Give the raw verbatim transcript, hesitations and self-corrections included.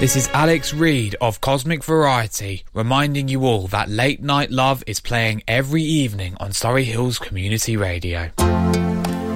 This is Alex Reid of Cosmic Variety, reminding you all that Late Night Love is playing every evening on Surrey Hills Community Radio.